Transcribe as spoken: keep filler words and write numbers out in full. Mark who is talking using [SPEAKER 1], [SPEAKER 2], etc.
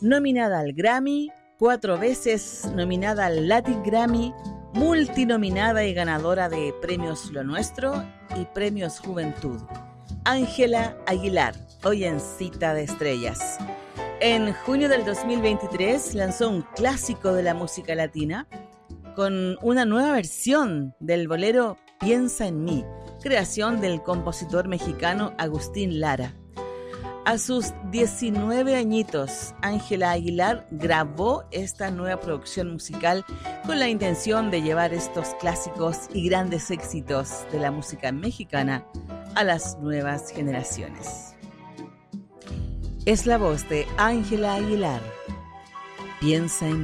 [SPEAKER 1] nominada al Grammy, cuatro veces nominada al Latin Grammy, multinominada y ganadora de Premios Lo Nuestro y Premios Juventud. Ángela Aguilar, hoy en Cita de Estrellas. En junio del dos mil veintitrés lanzó un clásico de la música latina con una nueva versión del bolero Piensa en mí, creación del compositor mexicano Agustín Lara. A sus diecinueve añitos, Ángela Aguilar grabó esta nueva producción musical con la intención de llevar estos clásicos y grandes éxitos de la música mexicana a las nuevas generaciones. Es la voz de Ángela Aguilar. Piensa en